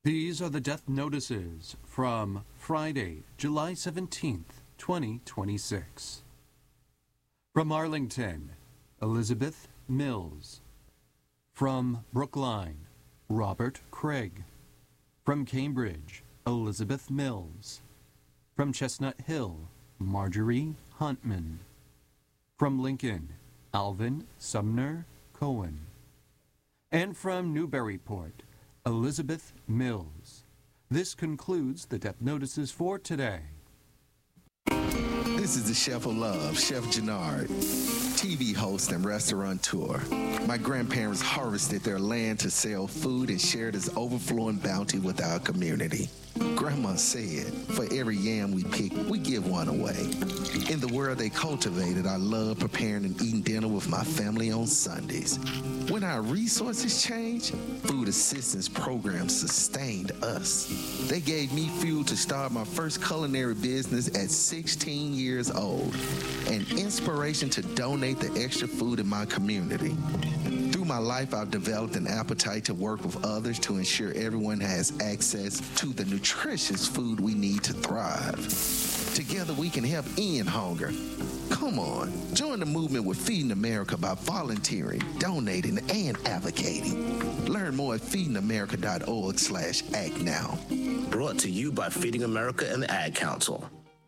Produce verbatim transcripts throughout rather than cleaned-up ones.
These are the death notices from Friday, July seventeenth, twenty twenty-six. From Arlington, Elizabeth Mills. From Brookline, Robert Craig. From Cambridge, Elizabeth Mills. From Chestnut Hill, Marjorie Huntman. From Lincoln, Alvin Sumner Cohen. And from Newburyport, Elizabeth Mills. This concludes the death notices for today. This is the Chef of Love, Chef Jannard, T V host and restaurateur. My grandparents harvested their land to sell food and share this overflowing bounty with our community. Grandma said, for every yam we pick, we give one away. In the world they cultivated, I love preparing and eating dinner with my family on Sundays. When our resources changed, food assistance programs sustained us. They gave me fuel to start my first culinary business at sixteen years old, and inspiration to donate the extra food in my community. Through my life, I've developed an appetite to work with others to ensure everyone has access to the nutritious food we need to thrive. Together, we can help end hunger. Come on, join the movement with Feeding America by volunteering, donating, and advocating. Learn more at feeding america dot org slash act now. Brought to you by Feeding America and the Ad Council.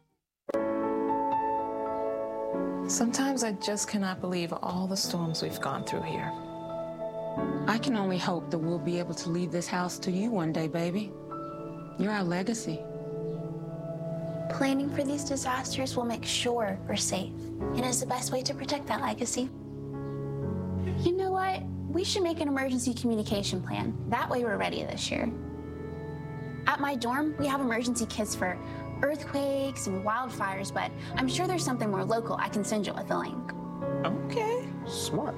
Sometimes I just cannot believe all the storms we've gone through here. I can only hope that we'll be able to leave this house to you one day, baby. You're our legacy. Planning for these disasters will make sure we're safe, and is the best way to protect that legacy. You know what? We should make an emergency communication plan. That way we're ready this year. At my dorm, we have emergency kits for earthquakes and wildfires, but I'm sure there's something more local I can send you with a link. Okay, smart.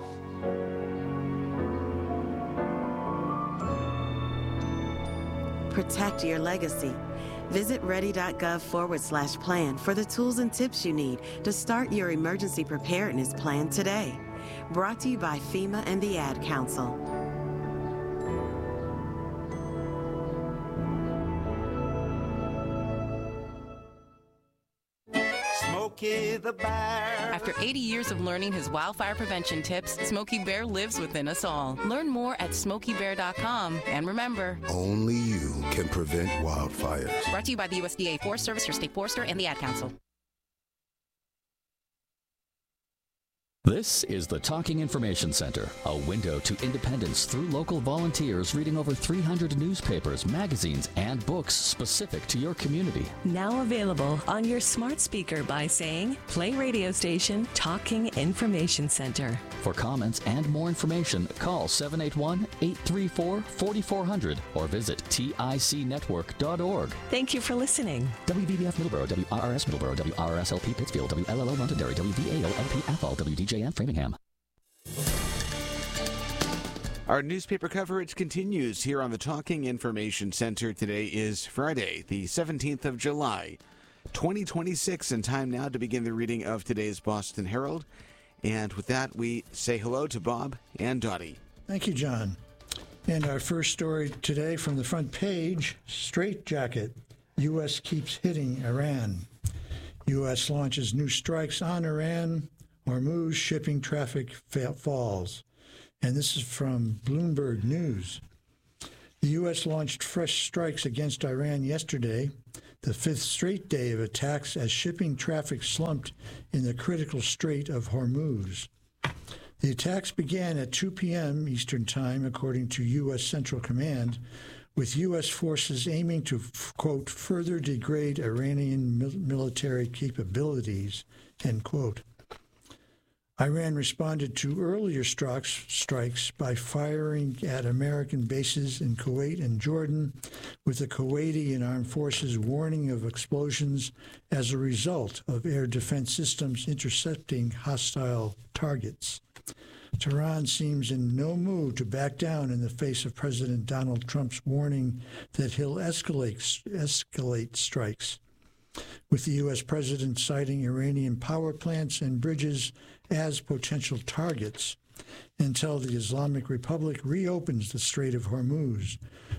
Protect your legacy. Visit ready.gov forward slash plan for the tools and tips you need to start your emergency preparedness plan today. Brought to you by FEMA and the Ad Council. Smokey the Bear. After eighty years of learning his wildfire prevention tips, Smokey Bear lives within us all. Learn more at smokey bear dot com. And remember, only you can prevent wildfires. Brought to you by the U S D A Forest Service, your state forester, and the Ad Council. This is the Talking Information Center, a window to independence through local volunteers reading over three hundred newspapers, magazines, and books specific to your community. Now available on your smart speaker by saying, play radio station Talking Information Center. For comments and more information, call seven eight one, eight three four, four four zero zero or visit tic network dot org. Thank you for listening. W V B F Middleborough, W R R S Middleborough, W R R S L P Pittsfield, W L L O Londonderry, W V A O L P Athol, W D J N Framingham. Our newspaper coverage continues here on the Talking Information Center. Today is Friday, the seventeenth of July, twenty twenty-six, and time now to begin the reading of today's Boston Herald. And with that, we say hello to Bob and Dottie. Thank you, John. And our first story today from the front page, straitjacket. U S keeps hitting Iran. U S launches new strikes on Iran. Hormuz shipping traffic falls. And this is from Bloomberg News. The U S launched fresh strikes against Iran yesterday, the fifth straight day of attacks as shipping traffic slumped in the critical Strait of Hormuz. The attacks began at two p.m. Eastern Time, according to U S Central Command, with U S forces aiming to, quote, further degrade Iranian mil- military capabilities, end quote. Iran responded to earlier strikes, strikes by firing at American bases in Kuwait and Jordan, with the Kuwaiti and armed forces warning of explosions as a result of air defense systems intercepting hostile targets. Tehran seems in no mood to back down in the face of President Donald Trump's warning that he'll escalate, escalate strikes, with the U S president citing Iranian power plants and bridges as potential targets until the Islamic Republic reopens the Strait of Hormuz,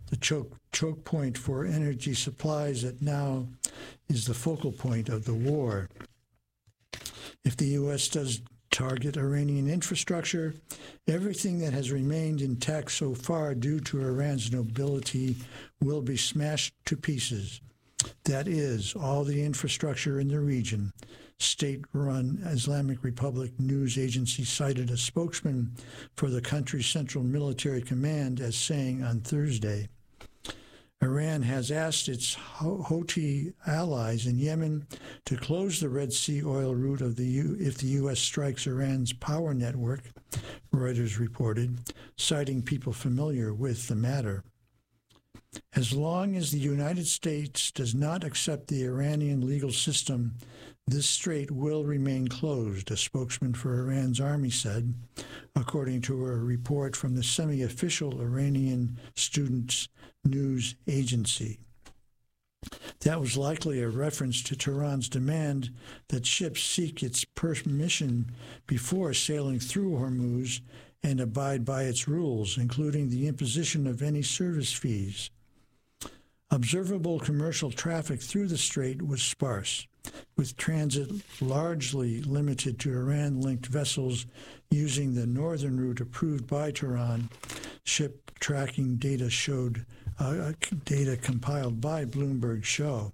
the choke, choke point for energy supplies that now is the focal point of the war. If the U S does target Iranian infrastructure, everything that has remained intact so far due to Iran's nobility will be smashed to pieces. That is, all the infrastructure in the region. State-run Islamic Republic news agency cited a spokesman for the country's Central Military Command as saying on Thursday, Iran has asked its Houthi allies in Yemen to close the Red Sea oil route of the U- if the U S strikes Iran's power network, Reuters reported, citing people familiar with the matter. As long as the United States does not accept the Iranian legal system, this strait will remain closed, a spokesman for Iran's army said, according to a report from the semi-official Iranian Students News Agency. That was likely a reference to Tehran's demand that ships seek its permission before sailing through Hormuz and abide by its rules, including the imposition of any service fees. Observable commercial traffic through the strait was sparse, with transit largely limited to Iran-linked vessels using the northern route approved by Tehran. Ship tracking data showed uh, data compiled by Bloomberg show.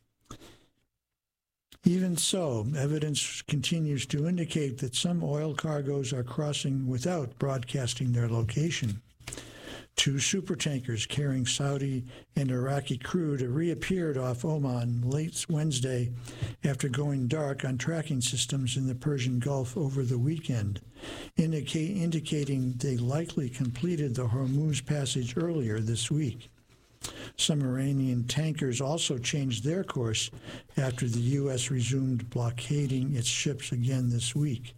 Even so, evidence continues to indicate that some oil cargoes are crossing without broadcasting their location. Two supertankers carrying Saudi and Iraqi crude reappeared off Oman late Wednesday after going dark on tracking systems in the Persian Gulf over the weekend, indica- indicating they likely completed the Hormuz passage earlier this week. Some Iranian tankers also changed their course after the U S resumed blockading its ships again this week.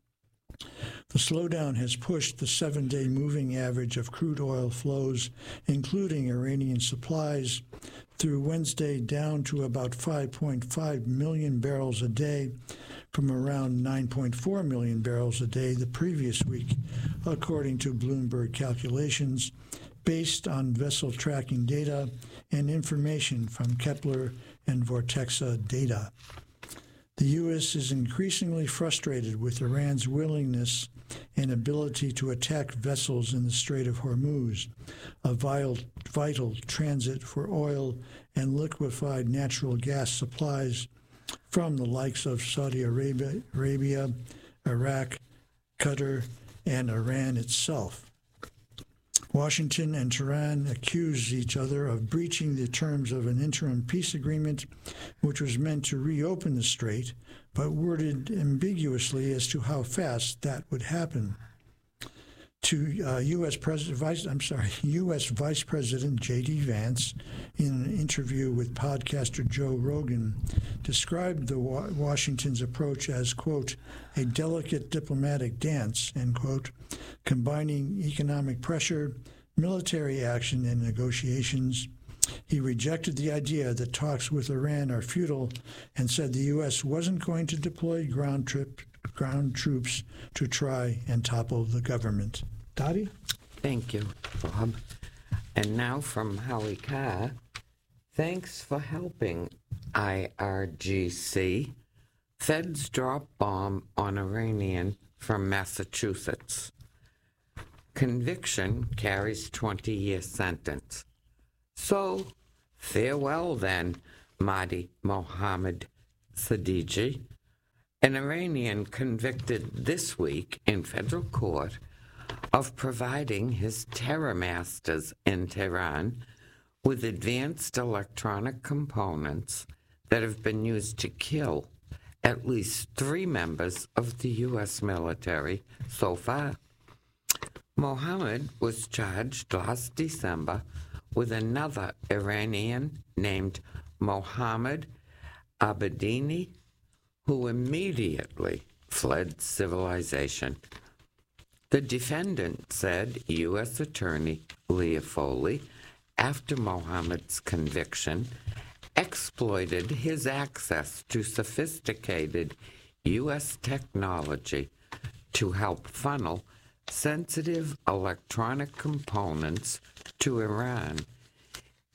The slowdown has pushed the seven-day moving average of crude oil flows, including Iranian supplies, through Wednesday down to about five point five million barrels a day from around nine point four million barrels a day the previous week, according to Bloomberg calculations, based on vessel tracking data and information from Kepler and Vortexa data. The U S is increasingly frustrated with Iran's willingness and ability to attack vessels in the Strait of Hormuz, a vital, vital transit for oil and liquefied natural gas supplies from the likes of Saudi Arabia, Arabia, Iraq, Qatar, and Iran itself. Washington and Tehran accused each other of breaching the terms of an interim peace agreement, which was meant to reopen the strait, but worded ambiguously as to how fast that would happen. To uh, U S President, Vice, I'm sorry, U S Vice President J D Vance, in an interview with podcaster Joe Rogan, described the wa- Washington's approach as, quote, a delicate diplomatic dance, end quote, combining economic pressure, military action, and negotiations. He rejected the idea that talks with Iran are futile and said the U S wasn't going to deploy ground, trip, ground troops to try and topple the government. Dottie? Thank you, Bob. And now from Howie Carr, thanks for helping I R G C. Feds drop bomb on Iranian from Massachusetts. Conviction carries twenty-year sentence. So, farewell then, Mahdi Mohammed Sadeghi, an Iranian convicted this week in federal court of providing his terror masters in Tehran with advanced electronic components that have been used to kill at least three members of the U S military so far. Mohammed was charged last December with another Iranian named Mohammed Abedini, who immediately fled civilization. The defendant said U S Attorney Leah Foley, after Mohammed's conviction, exploited his access to sophisticated U S technology to help funnel sensitive electronic components to Iran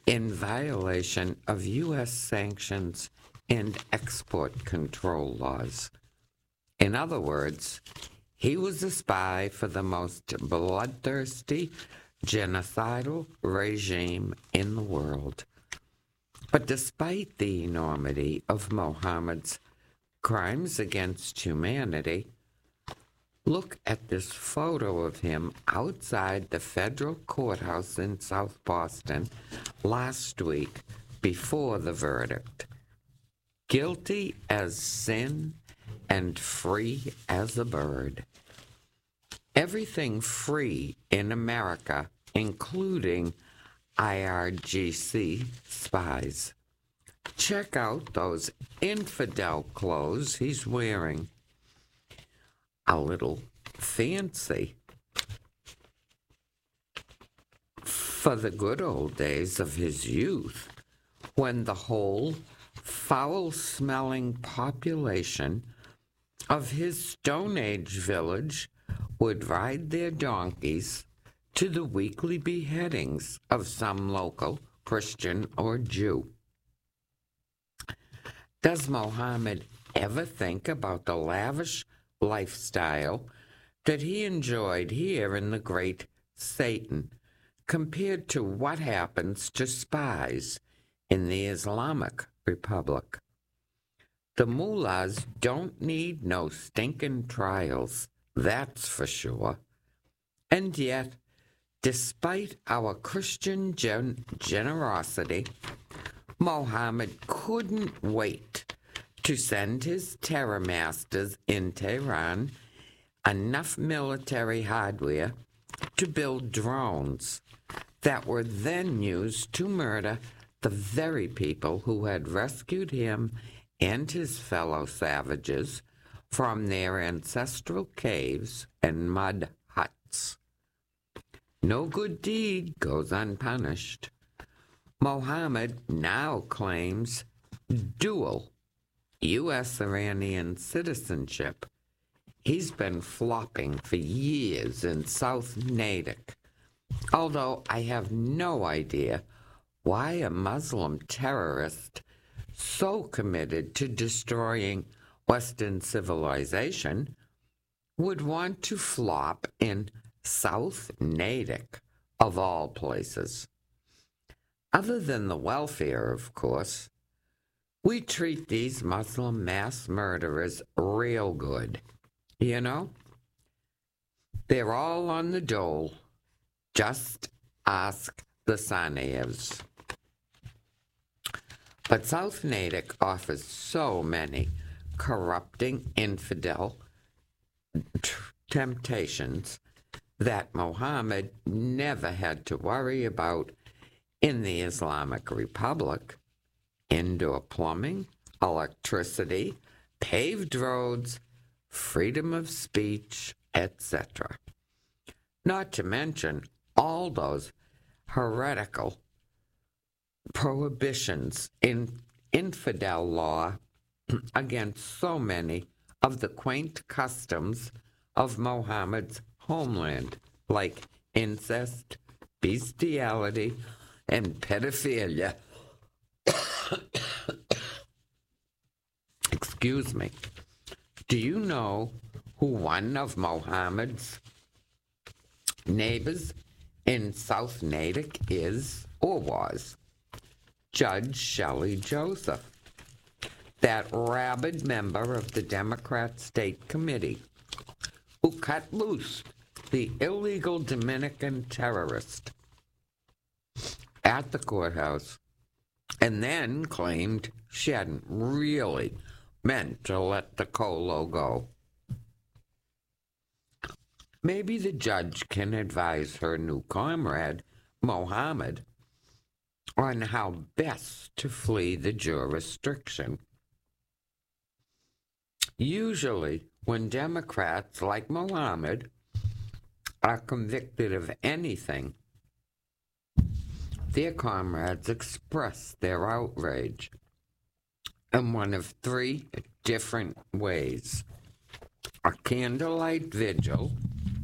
in violation of U S sanctions and export control laws. In other words, he was a spy for the most bloodthirsty, genocidal regime in the world. But despite the enormity of Mohammed's crimes against humanity, look at this photo of him outside the federal courthouse in South Boston last week before the verdict. Guilty as sin and free as a bird. Everything free in America, including I R G C spies. Check out those infidel clothes he's wearing. A little fancy for the good old days of his youth, when the whole foul-smelling population of his Stone Age village would ride their donkeys to the weekly beheadings of some local Christian or Jew. Does Mohammed ever think about the lavish lifestyle that he enjoyed here in the great Satan compared to what happens to spies in the Islamic Republic? The mullahs don't need no stinking trials, that's for sure. And yet, despite our Christian gen- generosity, Mohammed couldn't wait to send his terror masters in Tehran enough military hardware to build drones that were then used to murder the very people who had rescued him and his fellow savages from their ancestral caves and mud huts. No good deed goes unpunished. Mohammed now claims dual U S Iranian citizenship. He's been flopping for years in South Natick, although I have no idea why a Muslim terrorist so committed to destroying Western civilization would want to flop in South Natick, of all places. Other than the welfare, of course, we treat these Muslim mass murderers real good. You know? They're all on the dole. Just ask the Tsarnaevs. But South Natick offers so many corrupting infidel t- temptations that Mohammed never had to worry about in the Islamic Republic. Indoor plumbing, electricity, paved roads, freedom of speech, et cetera. Not to mention all those heretical prohibitions in infidel law against so many of the quaint customs of Mohammed's homeland, like incest, bestiality, and pedophilia. Excuse me. Do you know who one of Mohammed's neighbors in South Natick is or was? Judge Shelley Joseph, that rabid member of the Democrat State Committee who cut loose the illegal Dominican terrorist at the courthouse and then claimed she hadn't really meant to let the Colo go. Maybe the judge can advise her new comrade, Mohammed, on how best to flee the jurisdiction. Usually, when Democrats like Mohammed are convicted of anything, their comrades express their outrage in one of three different ways: a candlelight vigil,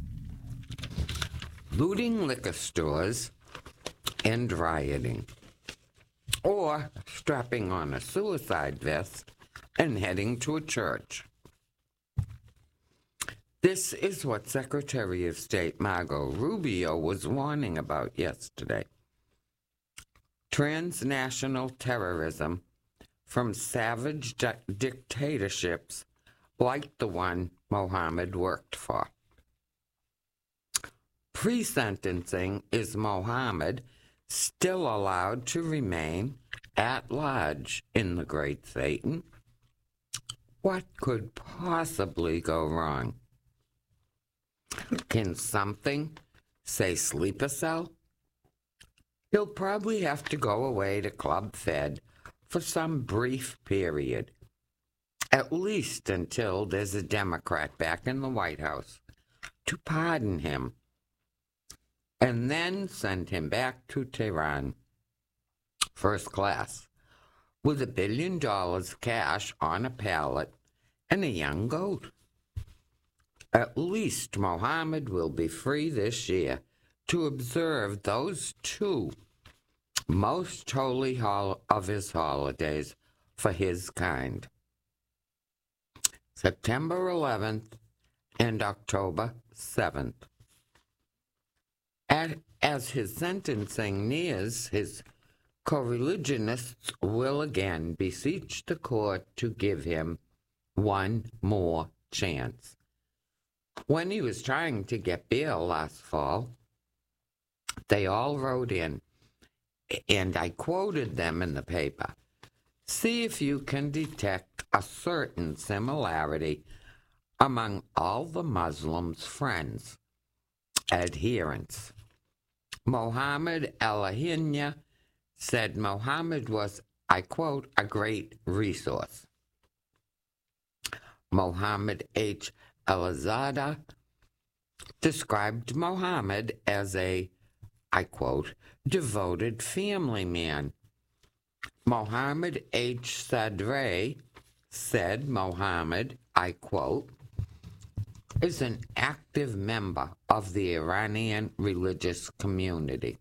looting liquor stores, and rioting. or strapping on a suicide vest and heading to a church. This is what Secretary of State Marco Rubio was warning about yesterday. Transnational terrorism from savage di- dictatorships like the one Mohammed worked for. Pre-sentencing, is Mohammed still allowed to remain at large in the Great Satan? What could possibly go wrong? Can something say sleeper cell? He'll probably have to go away to Club Fed for some brief period, at least until there's a Democrat back in the White House to pardon him, and then send him back to Tehran, first class, with a billion dollars cash on a pallet and a young goat. At least Mohammed will be free this year to observe those two most holy hol- of his holidays for his kind. September eleventh and October seventh. At, as his sentencing nears, his co-religionists will again beseech the court to give him one more chance. When he was trying to get bail last fall, they all wrote in, and I quoted them in the paper, "See if you can detect a certain similarity among all the Muslims' friends, adherents." Mohammed El-Hinya said Mohammed was, I quote, "a great resource." Mohammed H. El-Azada described Mohammed as a, I quote, "devoted family man." Mohammed H. Sadre said Mohammed, I quote, "is an active member of the Iranian religious community."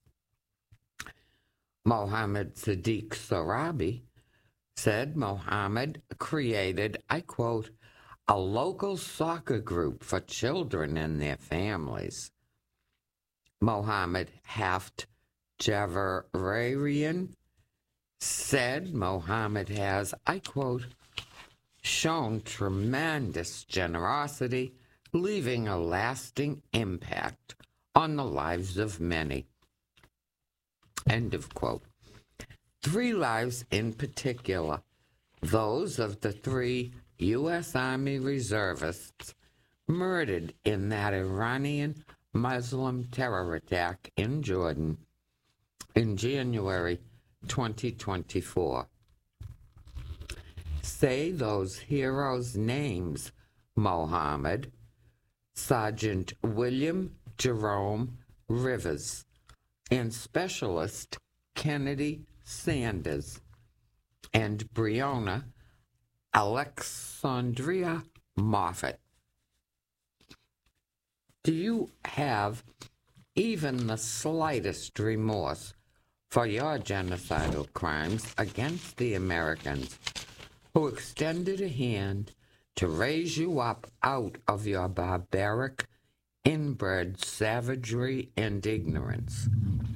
Mohammed Sadiq Sorabi said Mohammed created, I quote, "a local soccer group for children and their families." Mohammed Haft Javararian said Mohammed has, I quote, "shown tremendous generosity, leaving a lasting impact on the lives of many." End of quote. Three lives in particular, those of the three U S Army reservists murdered in that Iranian Muslim terror attack in Jordan in January twenty twenty-four. Say those heroes' names: Mohammed, Sergeant William Jerome Rivers, and Specialist Kennedy Sanders, and Breonna Alexandria Moffett. Do you have even the slightest remorse for your genocidal crimes against the Americans who extended a hand to raise you up out of your barbaric, inbred savagery and ignorance?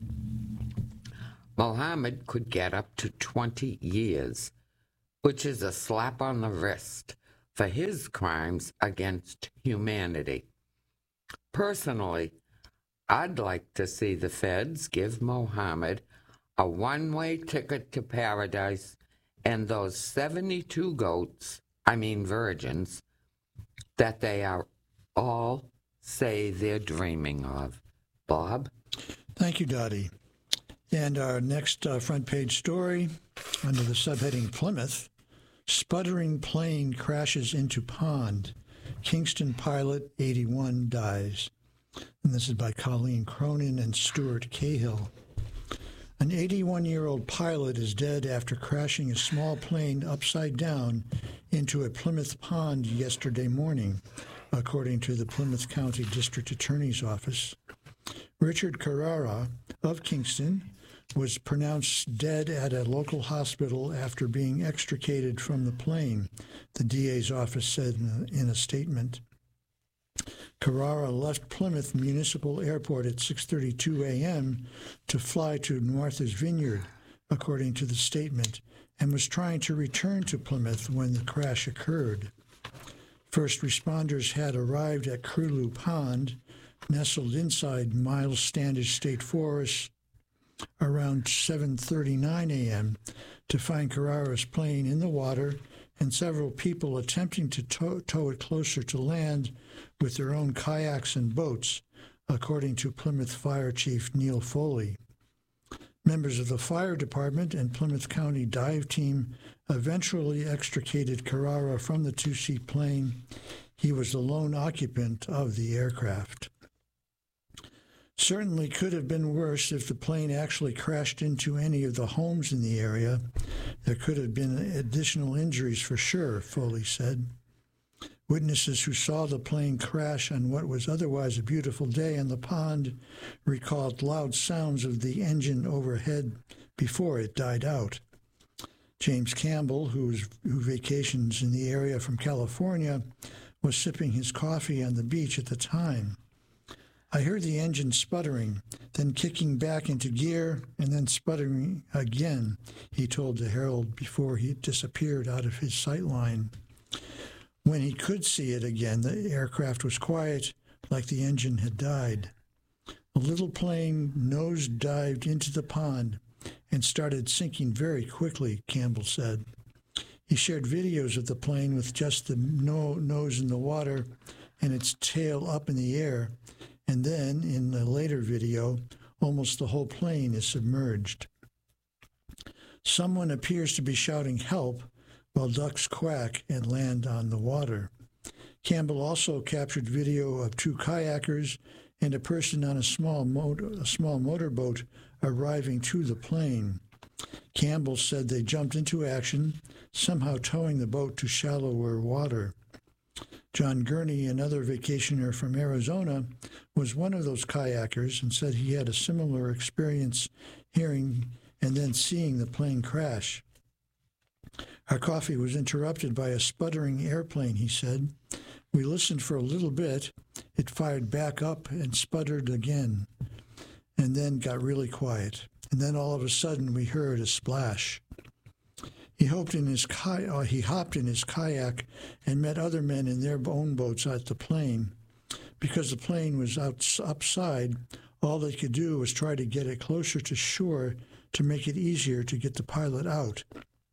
Mohammed could get up to twenty years, which is a slap on the wrist for his crimes against humanity. Personally, I'd like to see the feds give Mohammed a one-way ticket to paradise and those seventy-two goats, I mean virgins, that they are all say they're dreaming of. Bob? Thank you, Dottie. And our next uh, front page story, under the subheading Plymouth, sputtering plane crashes into pond. Kingston pilot eighty-one dies. And this is by Colleen Cronin and Stuart Cahill. An eighty-one-year-old pilot is dead after crashing a small plane upside down into a Plymouth pond yesterday morning, according to the Plymouth County District Attorney's Office. Richard Carrara of Kingston was pronounced dead at a local hospital after being extricated from the plane, the D A's office said in a, in a statement. Carrara left Plymouth Municipal Airport at six thirty-two a.m. to fly to Martha's Vineyard, according to the statement, and was trying to return to Plymouth when the crash occurred. First responders had arrived at Curlew Pond, nestled inside Miles Standish State Forest, around seven thirty-nine a.m. to find Carrara's plane in the water and several people attempting to tow, tow it closer to land with their own kayaks and boats, according to Plymouth Fire Chief Neil Foley. Members of the fire department and Plymouth County dive team eventually extricated Carrara from the two-seat plane. He was the lone occupant of the aircraft. Certainly could have been worse if the plane actually crashed into any of the homes in the area. There could have been additional injuries for sure, Foley said. Witnesses who saw the plane crash on what was otherwise a beautiful day in the pond recalled loud sounds of the engine overhead before it died out. James Campbell, who's, who vacations in the area from California, was sipping his coffee on the beach at the time. I heard the engine sputtering, then kicking back into gear, and then sputtering again, he told the Herald before he disappeared out of his sight line. When he could see it again, the aircraft was quiet, like the engine had died. The little plane nose-dived into the pond and started sinking very quickly, Campbell said. He shared videos of the plane with just the no- nose in the water and its tail up in the air, and then, in a later video, almost the whole plane is submerged. Someone appears to be shouting help while ducks quack and land on the water. Campbell also captured video of two kayakers and a person on a small, motor, a small motorboat arriving to the plane. Campbell said they jumped into action, somehow towing the boat to shallower water. John Gurney, another vacationer from Arizona, was one of those kayakers and said he had a similar experience hearing and then seeing the plane crash. Our coffee was interrupted by a sputtering airplane, he said. We listened for a little bit. It fired back up and sputtered again, and then got really quiet. And then all of a sudden we heard a splash. He hopped in his ki- uh, he hopped in his kayak and met other men in their own boats at the plane. Because the plane was out, upside, all they could do was try to get it closer to shore to make it easier to get the pilot out.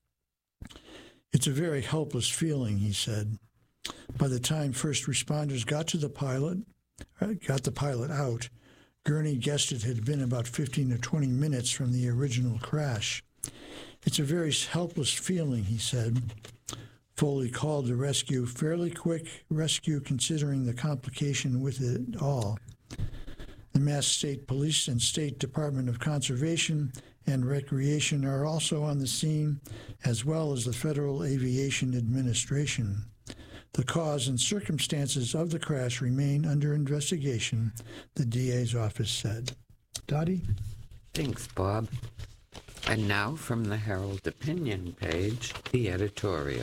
It's a very helpless feeling, he said. By the time first responders got to the pilot, got the pilot out, Gurney guessed it had been about fifteen or twenty minutes from the original crash. It's a very helpless feeling, he said. Foley called the rescue fairly quick rescue considering the complication with it all. The Mass State Police and State Department of Conservation and Recreation are also on the scene, as well as the Federal Aviation Administration. The cause and circumstances of the crash remain under investigation, the D A's office said. Dottie? Thanks, Bob. And now from the Herald opinion page, the editorial.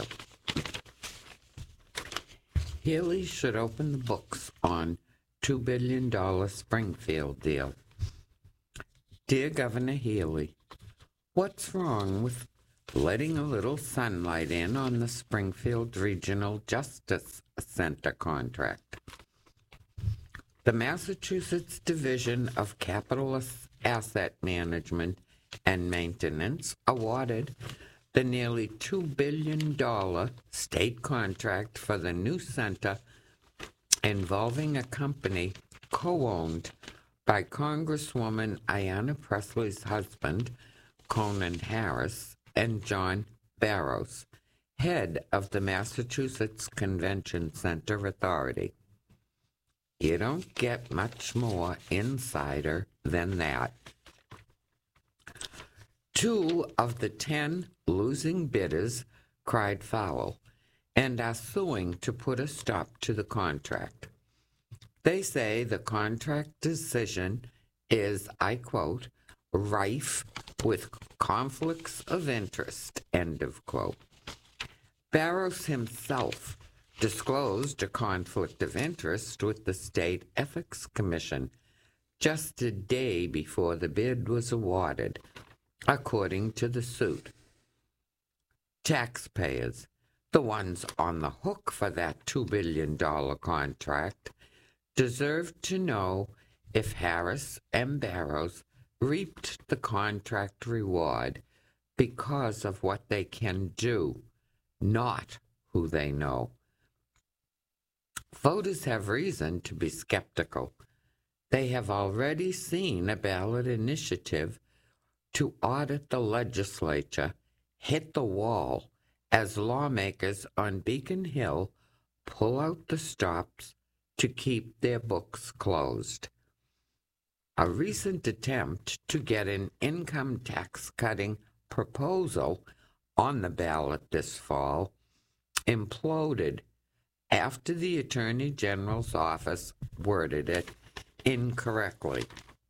Healy should open the books on two billion dollars Springfield deal. Dear Governor Healy, what's wrong with letting a little sunlight in on the Springfield Regional Justice Center contract? The Massachusetts Division of Capital Asset Management and Maintenance awarded the nearly two billion dollars state contract for the new center involving a company co-owned by Congresswoman Ayanna Pressley's husband, Conan Harris, and John Barrows, head of the Massachusetts Convention Center Authority. You don't get much more insider than that. Two of the ten losing bidders cried foul and are suing to put a stop to the contract. They say the contract decision is, I quote, rife with conflicts of interest, end of quote. Barros himself disclosed a conflict of interest with the State Ethics Commission just a day before the bid was awarded, according to the suit. Taxpayers, the ones on the hook for that two billion dollars contract, deserve to know if Harris and Barros reaped the contract reward because of what they can do, not who they know. Voters have reason to be skeptical. They have already seen a ballot initiative to audit the legislature hit the wall as lawmakers on Beacon Hill pull out the stops to keep their books closed. A recent attempt to get an income tax cutting proposal on the ballot this fall imploded after the Attorney General's office worded it incorrectly.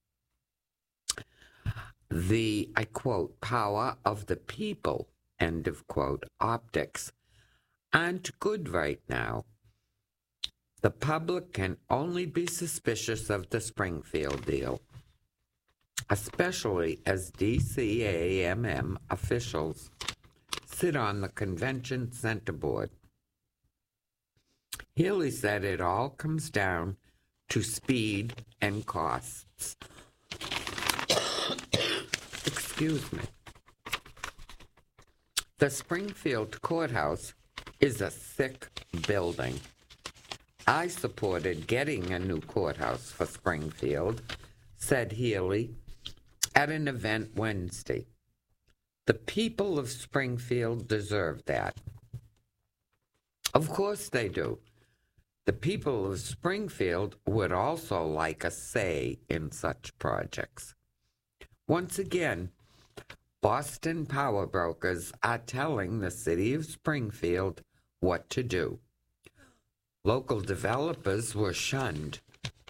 The, I quote, power of the people, end of quote, optics aren't good right now. The public can only be suspicious of the Springfield deal, especially as D C A M M officials sit on the convention center board. Healy said it all comes down to speed and costs. Excuse me. The Springfield Courthouse is a sick building. I supported getting a new courthouse for Springfield, said Healy at an event Wednesday. The people of Springfield deserve that. Of course they do. The people of Springfield would also like a say in such projects. Once again, Boston power brokers are telling the city of Springfield what to do. Local developers were shunned,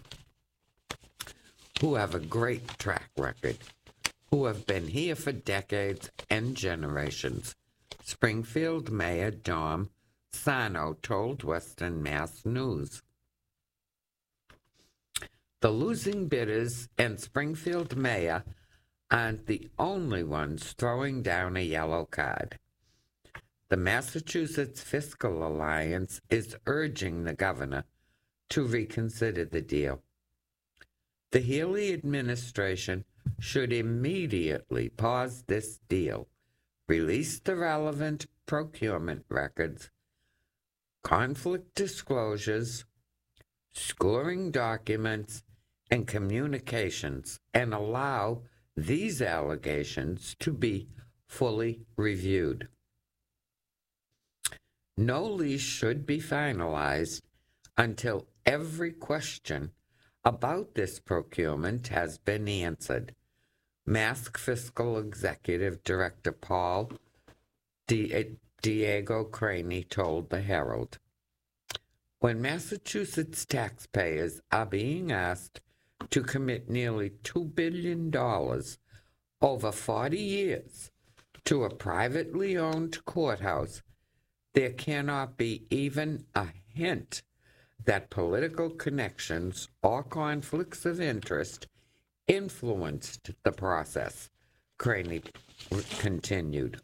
who have a great track record, who have been here for decades and generations. Springfield Mayor Dom Sano told Western Mass News. The losing bidders and Springfield Mayor aren't the only ones throwing down a yellow card. The Massachusetts Fiscal Alliance is urging the governor to reconsider the deal. The Healy administration should immediately pause this deal, release the relevant procurement records, conflict disclosures, scoring documents, and communications, and allow these allegations to be fully reviewed. No lease should be finalized until every question about this procurement has been answered. Mask Fiscal Executive Director Paul Di- Diego Craney told the Herald. When Massachusetts taxpayers are being asked to commit nearly two billion dollars over forty years to a privately owned courthouse, there cannot be even a hint that political connections or conflicts of interest influenced the process, Craney continued.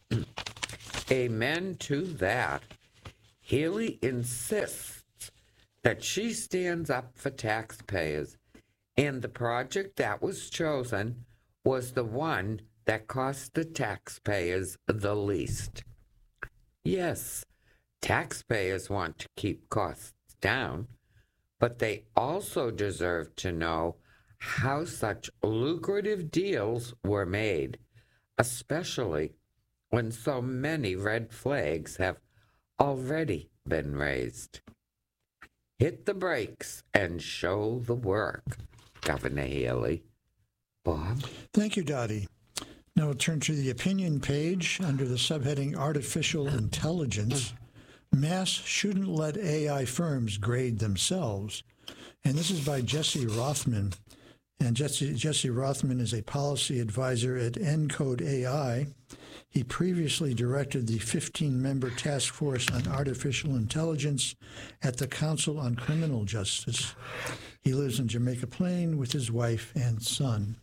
Amen to that. Healy insists that she stands up for taxpayers, and the project that was chosen was the one that cost the taxpayers the least. Yes, taxpayers want to keep costs down, but they also deserve to know how such lucrative deals were made, especially when so many red flags have already been raised. Hit the brakes and show the work, Governor Healy. Bob? Thank you, Dottie. Now we'll turn to the opinion page under the subheading Artificial Intelligence. Mass shouldn't let A I firms grade themselves. And this is by Jesse Rothman. And Jesse, Jesse Rothman is a policy advisor at ENCODE A I. He previously directed the fifteen-member task force on artificial intelligence at the Council on Criminal Justice. He lives in Jamaica Plain with his wife and son.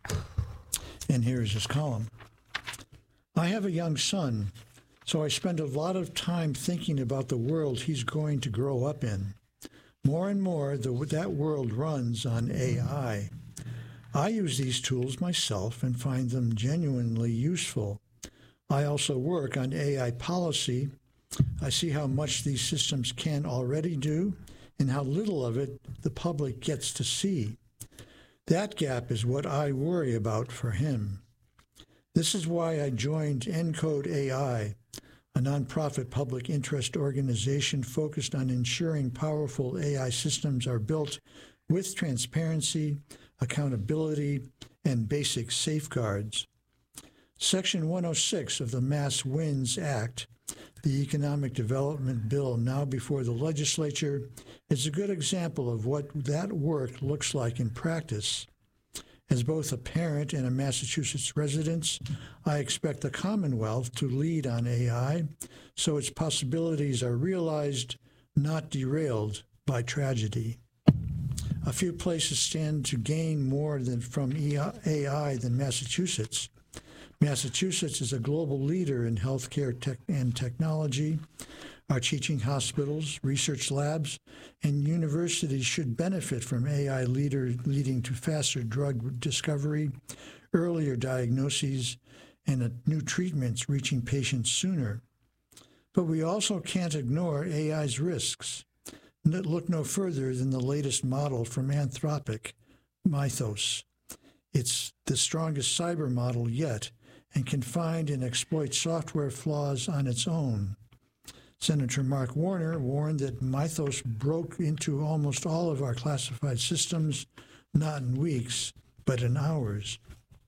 And here is his column. I have a young son, so I spend a lot of time thinking about the world he's going to grow up in. More and more, the, that world runs on A I. I use these tools myself and find them genuinely useful. I also work on A I policy. I see how much these systems can already do and how little of it the public gets to see. That gap is what I worry about for him. This is why I joined ENCODE A I, a nonprofit public interest organization focused on ensuring powerful A I systems are built with transparency, accountability, and basic safeguards. Section one oh six of the Mass Winds Act, the Economic Development Bill now before the legislature, is a good example of what that work looks like in practice. As both a parent and a Massachusetts resident, I expect the Commonwealth to lead on A I so its possibilities are realized, not derailed by tragedy. A few places stand to gain more than from A I than Massachusetts. Massachusetts is a global leader in healthcare tech and technology. Our teaching hospitals, research labs, and universities should benefit from A I leader, leading to faster drug discovery, earlier diagnoses, and uh, new treatments reaching patients sooner. But we also can't ignore A I's risks. Look no further than the latest model from Anthropic, Mythos. It's the strongest cyber model yet and can find and exploit software flaws on its own. Senator Mark Warner warned that Mythos broke into almost all of our classified systems, not in weeks, but in hours.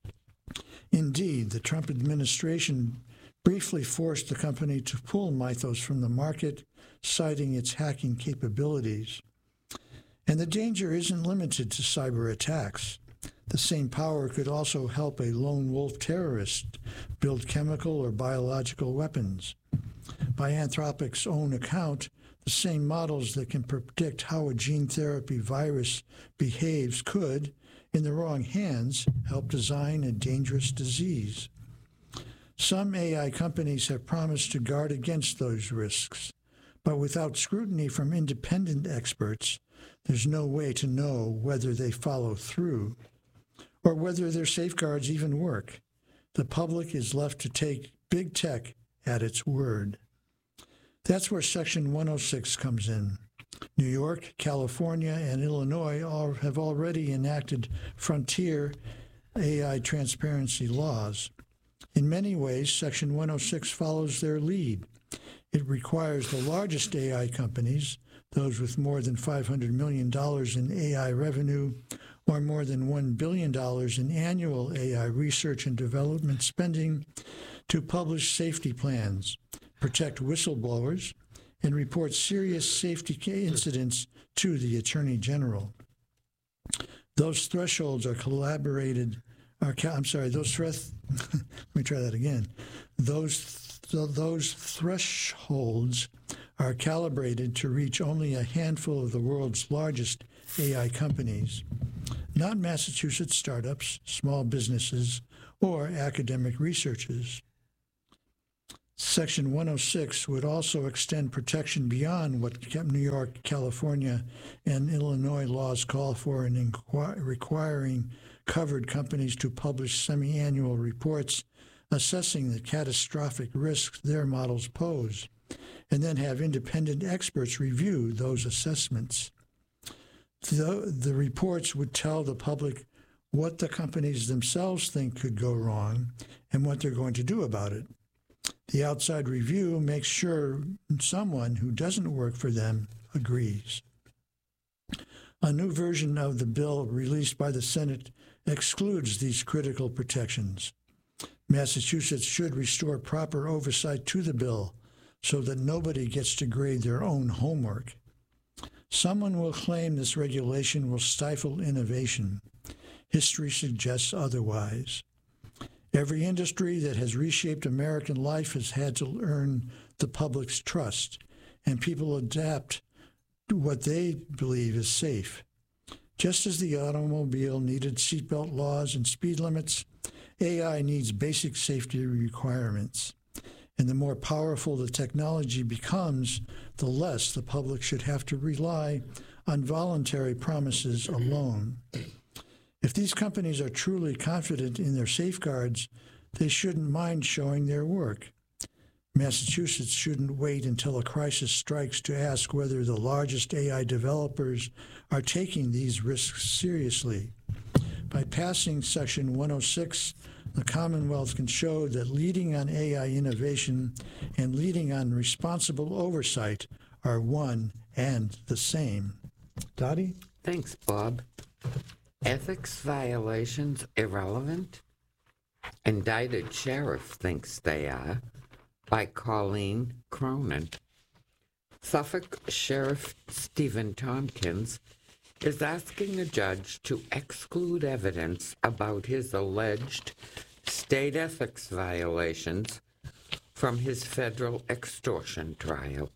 Indeed, the Trump administration briefly forced the company to pull Mythos from the market, citing its hacking capabilities. And the danger isn't limited to cyber attacks. The same power could also help a lone wolf terrorist build chemical or biological weapons. By Anthropic's own account, the same models that can predict how a gene therapy virus behaves could, in the wrong hands, help design a dangerous disease. Some A I companies have promised to guard against those risks, but without scrutiny from independent experts, there's no way to know whether they follow through or whether their safeguards even work. The public is left to take big tech at its word. That's where Section one oh six comes in. New York, California, and Illinois all have already enacted frontier A I transparency laws. In many ways, Section one oh six follows their lead. It requires the largest A I companies, those with more than five hundred million dollars in A I revenue or more than one billion dollars in annual A I research and development spending, to publish safety plans, protect whistleblowers, and report serious safety incidents to the Attorney General. Those thresholds are collaborated, are, I'm sorry, those threat, let me try that again. Those, th- those thresholds are calibrated to reach only a handful of the world's largest A I companies, not Massachusetts startups, small businesses, or academic researchers. Section one oh six would also extend protection beyond what New York, California, and Illinois laws call for in inqu- requiring covered companies to publish semi-annual reports assessing the catastrophic risks their models pose, and then have independent experts review those assessments. The, the reports would tell the public what the companies themselves think could go wrong and what they're going to do about it. The outside review makes sure someone who doesn't work for them agrees. A new version of the bill released by the Senate excludes these critical protections. Massachusetts should restore proper oversight to the bill so that nobody gets to grade their own homework. Someone will claim this regulation will stifle innovation. History suggests otherwise. Every industry that has reshaped American life has had to earn the public's trust, and people adapt to what they believe is safe. Just as the automobile needed seatbelt laws and speed limits, A I needs basic safety requirements. And the more powerful the technology becomes, the less the public should have to rely on voluntary promises alone. If these companies are truly confident in their safeguards, they shouldn't mind showing their work. Massachusetts shouldn't wait until a crisis strikes to ask whether the largest A I developers are taking these risks seriously. By passing Section one oh six, the Commonwealth can show that leading on A I innovation and leading on responsible oversight are one and the same. Dottie? Thanks, Bob. Ethics violations irrelevant? Indicted sheriff thinks they are, by Colleen Cronin. Suffolk Sheriff Stephen Tompkins is asking a judge to exclude evidence about his alleged state ethics violations from his federal extortion trial.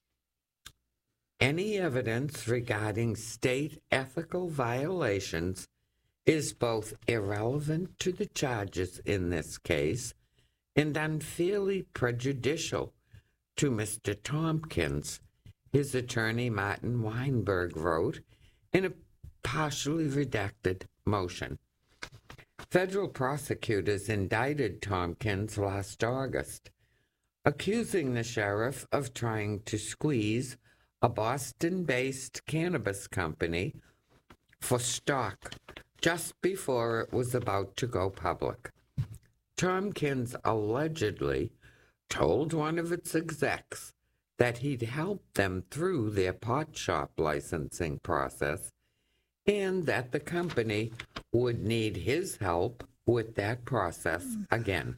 Any evidence regarding state ethical violations is both irrelevant to the charges in this case and unfairly prejudicial to Mister Tompkins, his attorney Martin Weinberg wrote in a partially redacted motion. Federal prosecutors indicted Tompkins last August, accusing the sheriff of trying to squeeze a Boston-based cannabis company for stock just before it was about to go public. Tompkins allegedly told one of its execs that he'd helped them through their pot shop licensing process and that the company would need his help with that process again.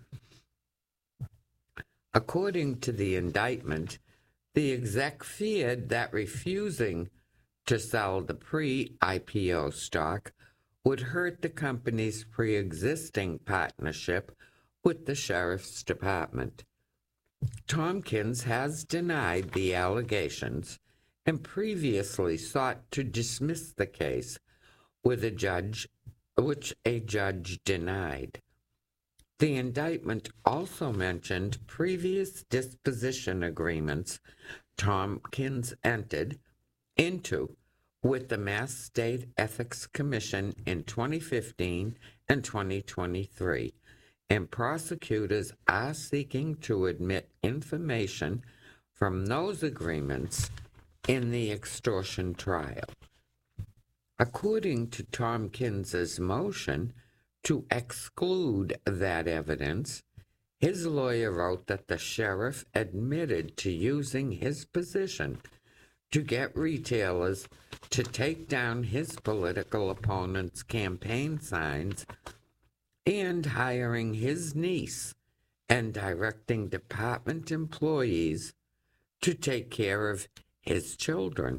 According to the indictment, the exec feared that refusing to sell the pre-I P O stock would hurt the company's pre-existing partnership with the sheriff's department. Tompkins has denied the allegations and previously sought to dismiss the case with a judge, which a judge denied. The indictment also mentioned previous disposition agreements Tompkins entered into with the Mass State Ethics Commission in twenty fifteen and twenty twenty-three, and prosecutors are seeking to admit information from those agreements in the extortion trial. According to Tompkins's motion to exclude that evidence, his lawyer wrote that the sheriff admitted to using his position to get retailers to take down his political opponent's campaign signs and hiring his niece and directing department employees to take care of his children.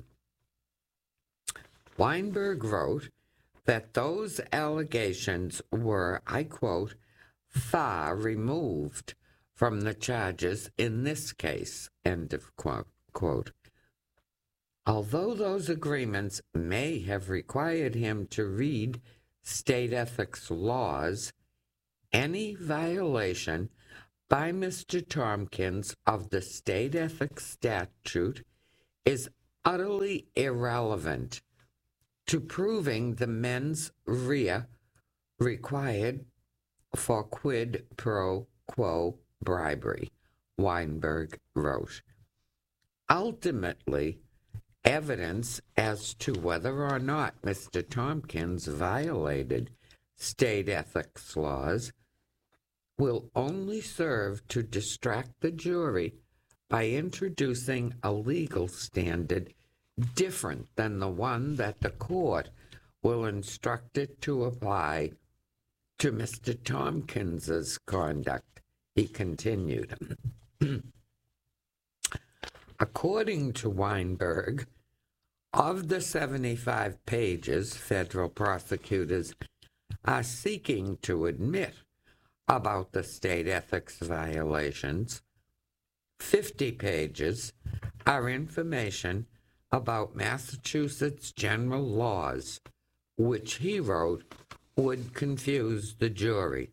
Weinberg wrote that those allegations were, I quote, far removed from the charges in this case, end of quote. quote. Although those agreements may have required him to read state ethics laws, any violation by Mister Tompkins of the state ethics statute is utterly irrelevant to proving the mens rea required for quid pro quo bribery, Weinberg wrote. Ultimately, evidence as to whether or not Mister Tompkins violated state ethics laws will only serve to distract the jury by introducing a legal standard different than the one that the court will instruct it to apply to Mister Tompkins's conduct, he continued. According to Weinberg, of the seventy-five pages federal prosecutors are seeking to admit about the state ethics violations. fifty pages are information about Massachusetts general laws, which he wrote would confuse the jury.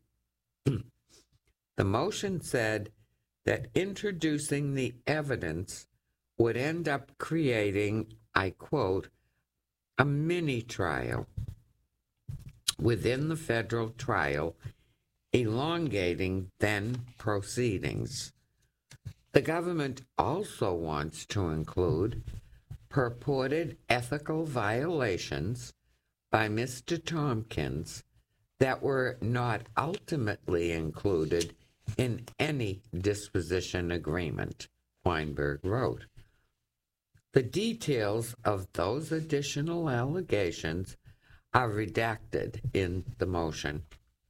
The motion said that introducing the evidence would end up creating, I quote, a mini-trial within the federal trial, elongating then proceedings. The government also wants to include purported ethical violations by Mister Tompkins that were not ultimately included in any disposition agreement, Weinberg wrote. The details of those additional allegations are redacted in the motion.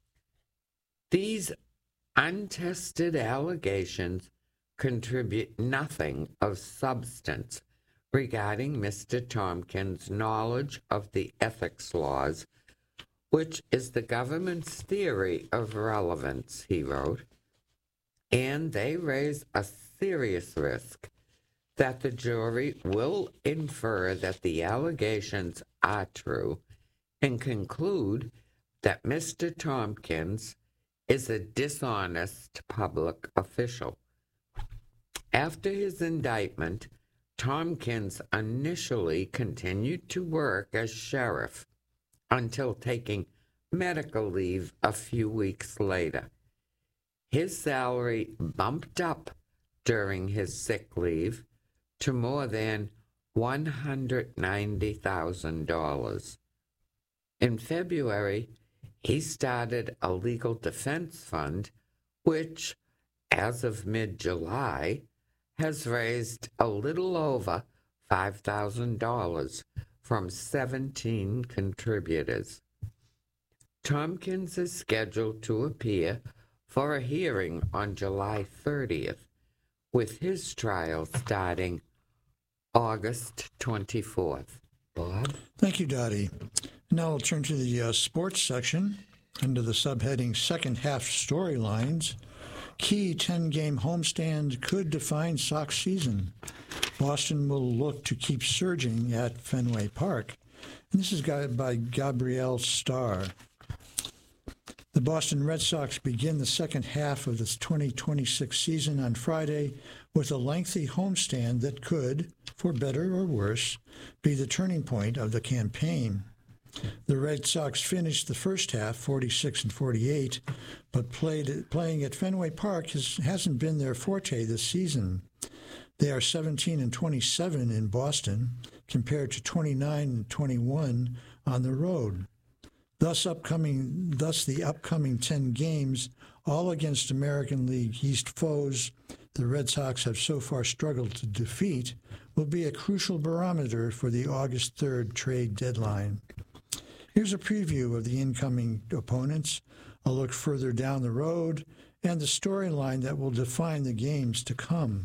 These untested allegations contribute nothing of substance regarding Mister Tompkins' knowledge of the ethics laws, which is the government's theory of relevance, he wrote, and they raise a serious risk that the jury will infer that the allegations are true and conclude that Mister Tompkins is a dishonest public official. After his indictment, Tompkins initially continued to work as sheriff until taking medical leave a few weeks later. His salary bumped up during his sick leave to more than one hundred ninety thousand dollars. In February, he started a legal defense fund, which, as of mid-July, has raised a little over five thousand dollars from seventeen contributors. Tompkins is scheduled to appear for a hearing on July thirtieth, with his trial starting August twenty-fourth. Bob? Thank you, Dottie. Now we'll turn to the uh, sports section under the subheading Second Half Storylines. Key ten-game homestand could define Sox season. Boston will look to keep surging at Fenway Park. And this is guided by Gabrielle Starr. The Boston Red Sox begin the second half of this twenty twenty-six season on Friday with a lengthy homestand that could, for better or worse, be the turning point of the campaign. The Red Sox finished the first half forty-six and forty-eight, but played, playing at Fenway Park has, hasn't been their forte this season. They are seventeen and twenty-seven in Boston, compared to twenty-nine and twenty-one on the road. Thus, upcoming, thus the upcoming ten games, all against American League East foes the Red Sox have so far struggled to defeat, will be a crucial barometer for the August third trade deadline. Here's a preview of the incoming opponents, a look further down the road, and the storyline that will define the games to come.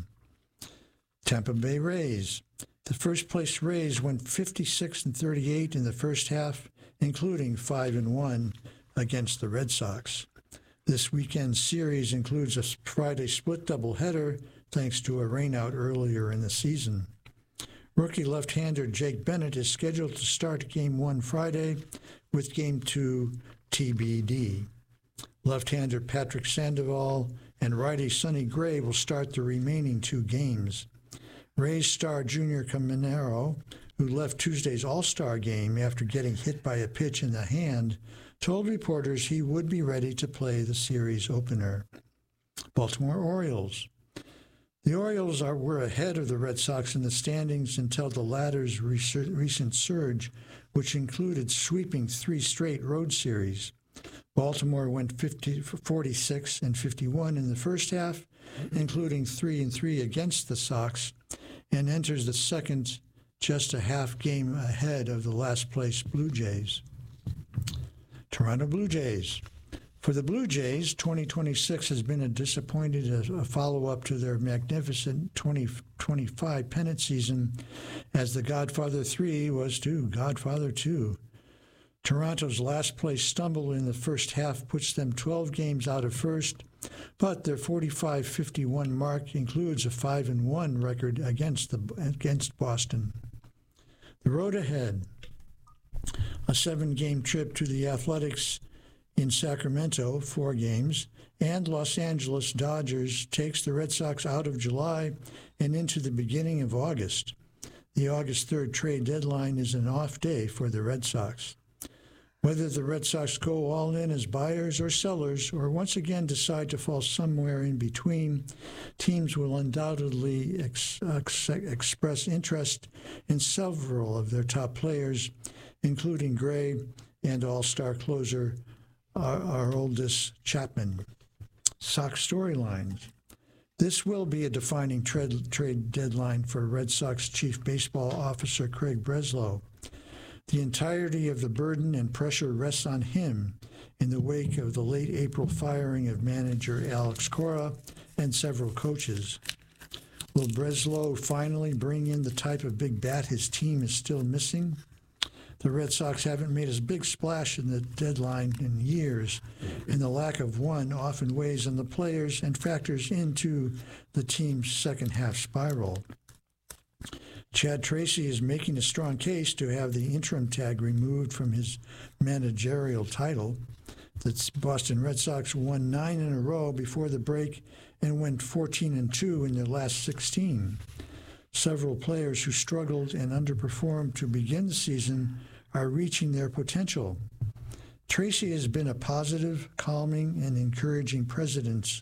Tampa Bay Rays. The first-place Rays went fifty-six and thirty-eight in the first half, including five and one against the Red Sox. This weekend's series includes a Friday split doubleheader, thanks to a rainout earlier in the season. Rookie left-hander Jake Bennett is scheduled to start Game one Friday, with Game two T B D. Left-hander Patrick Sandoval and righty Sonny Gray will start the remaining two games. Rays star Junior Caminero, who left Tuesday's All-Star game after getting hit by a pitch in the hand, told reporters he would be ready to play the series opener. Baltimore Orioles. The Orioles are, were ahead of the Red Sox in the standings until the latter's recent surge, which included sweeping three straight road series. Baltimore went fifty, forty-six and fifty-one in the first half, including three and three against the Sox, and enters the second just a half game ahead of the last-place Blue Jays. Toronto Blue Jays. For the Blue Jays, twenty twenty-six has been a disappointing a follow-up to their magnificent twenty twenty-five pennant season, as the Godfather three was to Godfather two. Toronto's last-place stumble in the first half puts them twelve games out of first, but their forty-five fifty-one mark includes a five and one record against the against Boston. The road ahead: a seven-game trip to the Athletics in Sacramento, four games, and Los Angeles Dodgers takes the Red Sox out of July and into the beginning of August. The August third trade deadline is an off day for the Red Sox. Whether the Red Sox go all in as buyers or sellers, or once again decide to fall somewhere in between, teams will undoubtedly ex- ex- express interest in several of their top players, including Gray and all-star closer our, our oldest Chapman. Sox storylines. This will be a defining trade, trade deadline for Red Sox Chief Baseball Officer Craig Breslow. The entirety of the burden and pressure rests on him in the wake of the late April firing of manager Alex Cora and several coaches. Will Breslow finally bring in the type of big bat his team is still missing? The Red Sox haven't made a big splash in the deadline in years, and the lack of one often weighs on the players and factors into the team's second-half spiral. Chad Tracy is making a strong case to have the interim tag removed from his managerial title. The Boston Red Sox won nine in a row before the break and went fourteen and two in their last sixteen. Several players who struggled and underperformed to begin the season are reaching their potential. Tracy has been a positive, calming, and encouraging presence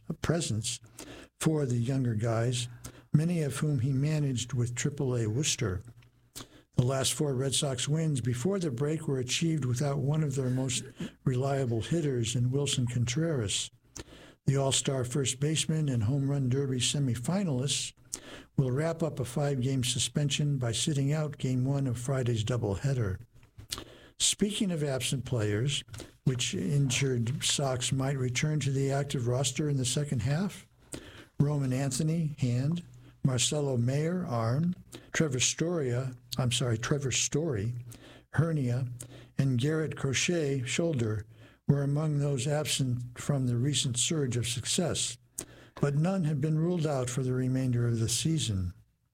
for the younger guys, many of whom he managed with triple A Worcester. The last four Red Sox wins before the break were achieved without one of their most reliable hitters in Wilson Contreras. The All-Star first baseman and Home Run Derby semifinalists will wrap up a five-game suspension by sitting out Game one of Friday's doubleheader. Speaking of absent players, which injured Sox might return to the active roster in the second half, Roman Anthony, hand, Marcelo Mayer, arm, Trevor Storia, I'm sorry, Trevor Story, hernia, and Garrett Crochet, shoulder, were among those absent from the recent surge of success, but none have been ruled out for the remainder of the season.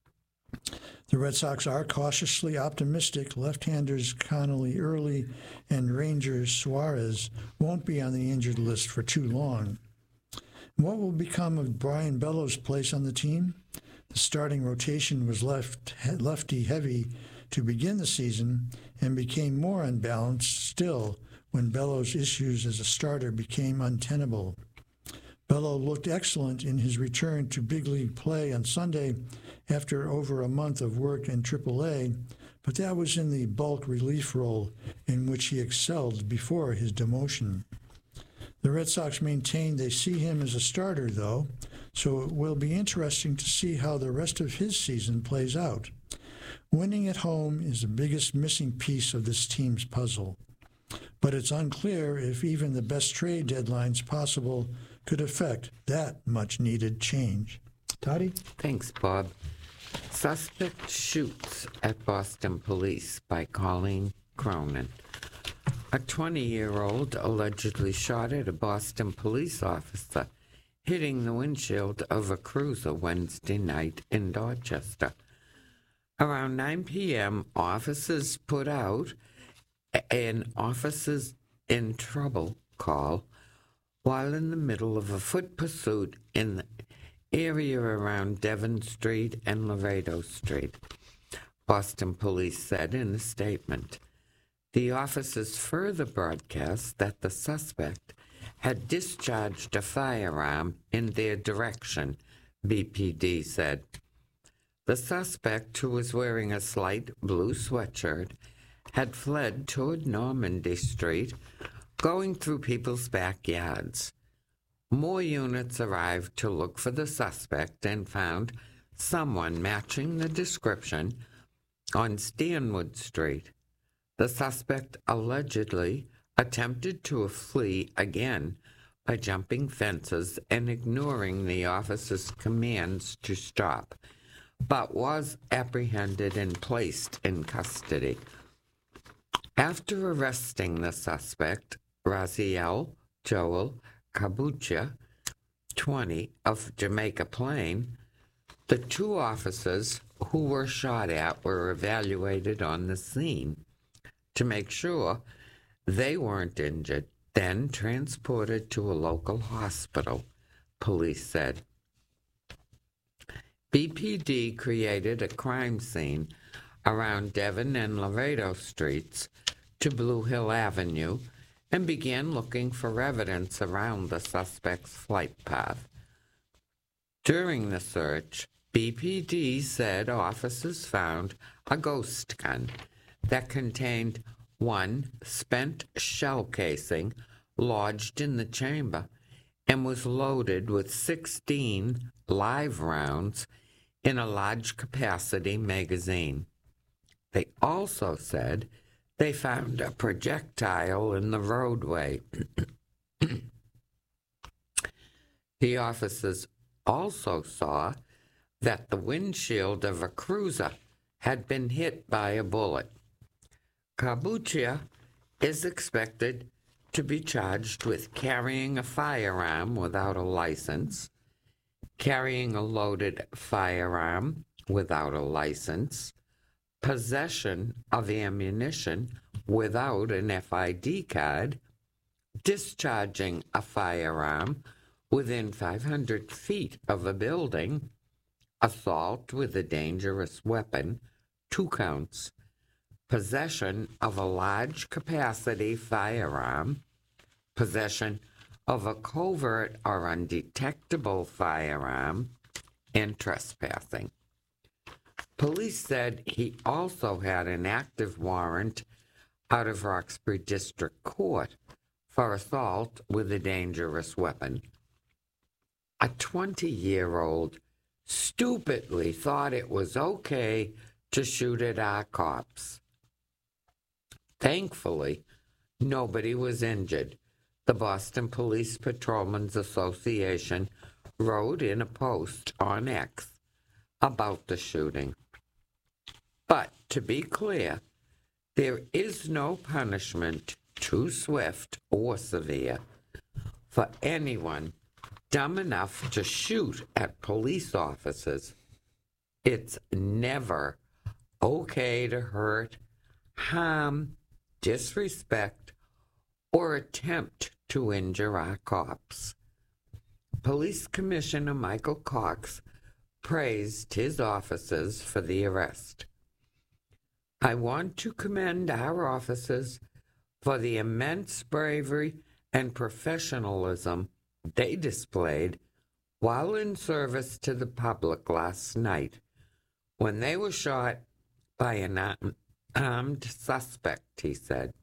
The Red Sox are cautiously optimistic left-handers Connolly Early and Rangers Suarez won't be on the injured list for too long. What will become of Brian Bellows' place on the team? The starting rotation was left lefty-heavy to begin the season and became more unbalanced still when Bellows' issues as a starter became untenable. Bellow looked excellent in his return to big league play on Sunday after over a month of work in triple A, but that was in the bulk relief role in which he excelled before his demotion. The Red Sox maintain they see him as a starter, though, so it will be interesting to see how the rest of his season plays out. Winning at home is the biggest missing piece of this team's puzzle, but it's unclear if even the best trade deadlines possible could affect that much-needed change. Toddy? Thanks, Bob. Suspect shoots at Boston police by Colleen Cronin. A twenty-year-old allegedly shot at a Boston police officer, hitting the windshield of a cruiser Wednesday night in Dorchester. Around nine p.m., officers put out an officers in trouble call while in the middle of a foot pursuit in the area around Devon Street and Laredo Street, Boston police said in a statement. The officers further broadcast that the suspect had discharged a firearm in their direction, B P D said. The suspect, who was wearing a slight blue sweatshirt, had fled toward Normandy Street, going through people's backyards. More units arrived to look for the suspect and found someone matching the description on Stanwood Street. The suspect allegedly attempted to flee again by jumping fences and ignoring the officer's commands to stop, but was apprehended and placed in custody. After arresting the suspect, Raziel Joel Kabucha, twenty, of Jamaica Plain, the two officers who were shot at were evaluated on the scene to make sure they weren't injured, then transported to a local hospital, police said. B P D created a crime scene around Devon and Laredo Streets to Blue Hill Avenue and began looking for evidence around the suspect's flight path. During the search, B P D said officers found a ghost gun that contained one spent shell casing lodged in the chamber and was loaded with sixteen live rounds in a large-capacity magazine. They also said they found a projectile in the roadway. The officers also saw that the windshield of a cruiser had been hit by a bullet. Kabucha is expected to be charged with carrying a firearm without a license, carrying a loaded firearm without a license, possession of ammunition without an F I D card, discharging a firearm within five hundred feet of a building, assault with a dangerous weapon, two counts, possession of a large-capacity firearm, possession of a covert or undetectable firearm, and trespassing. Police said he also had an active warrant out of Roxbury District Court for assault with a dangerous weapon. A twenty-year-old stupidly thought it was okay to shoot at our cops. Thankfully, nobody was injured. The Boston Police Patrolmen's Association wrote in a post on X about the shooting. But to be clear, there is no punishment too swift or severe for anyone dumb enough to shoot at police officers. It's never okay to hurt, harm, disrespect, or attempt to injure our cops. Police Commissioner Michael Cox praised his officers for the arrest. I want to commend our officers for the immense bravery and professionalism they displayed while in service to the public last night when they were shot by an armed suspect, he said.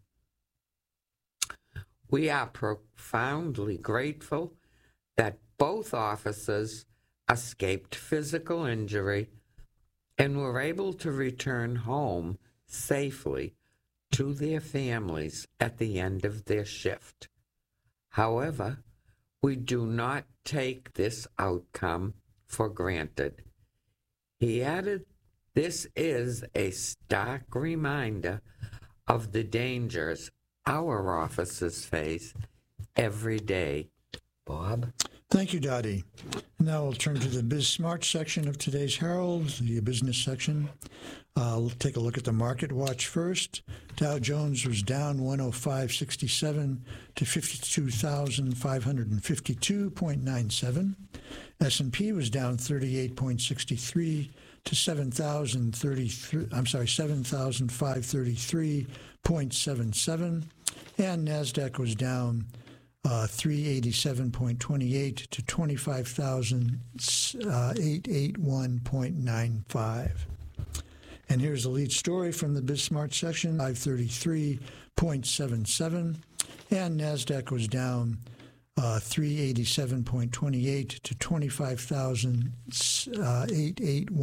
We are profoundly grateful that both officers escaped physical injury and were able to return home safely to their families at the end of their shift. However, we do not take this outcome for granted. He added, this is a stark reminder of the dangers our officers face every day. Bob? Thank you, Dottie. Now we'll turn to the Biz Smart section of today's Herald, the business section. Uh, we'll take a look at the Market Watch first. Dow Jones was down one oh five sixty-seven to fifty-two thousand five hundred fifty-two point nine seven. S and P was down thirty-eight point six three to seven thousand thirty-three. I'm sorry, seven thousand five hundred thirty-three point seven seven, and Nasdaq was down uh, three eighty-seven point two eight to twenty-five thousand eight hundred eighty-one point nine five. And here's the lead story from the BizSmart section, five thirty-three point seven seven, and Nasdaq was down uh, three eighty-seven point two eight to twenty-five thousand eight hundred eighty-one.